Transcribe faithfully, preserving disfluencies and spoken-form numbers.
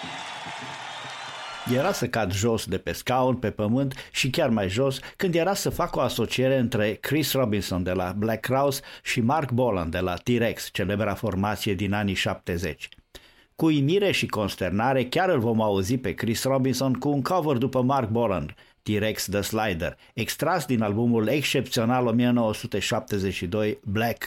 Era să cad jos de pe scaun, pe pământ și chiar mai jos, când era să fac o asociere între Chris Robinson de la Black Crowes și Mark Bolan de la T-Rex, celebra formație din anii șaptezeci. Cu uimire și consternare chiar îl vom auzi pe Chris Robinson cu un cover după Mark Bolan, T-Rex The Slider, extras din albumul excepțional o mie nouă sute șaptezeci și doi Black